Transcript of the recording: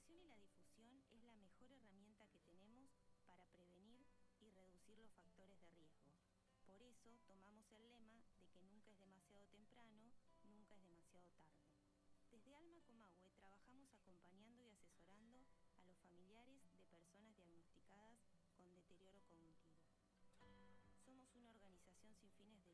prevención y la difusión es la mejor herramienta que tenemos para prevenir y reducir los factores de riesgo. Por eso tomamos el lema de que nunca es demasiado temprano, nunca es demasiado tarde. Desde Alma Comahue trabajamos acompañando y asesorando a los familiares de personas diagnosticadas con deterioro cognitivo. Somos una organización sin fines de